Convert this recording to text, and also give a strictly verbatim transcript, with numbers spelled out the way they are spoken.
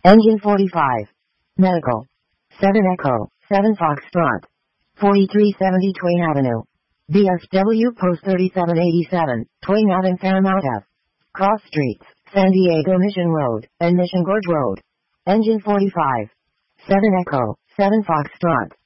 Engine forty-five. Medical. seven Echo, seven Foxtrot. forty-three seventy Twain Avenue. B S W Post thirty-seven eighty-seven, Twain Avenue Paramount F. Cross Streets, San Diego Mission Road, and Mission Gorge Road. Engine forty-five. seven Echo, seven Foxtrot.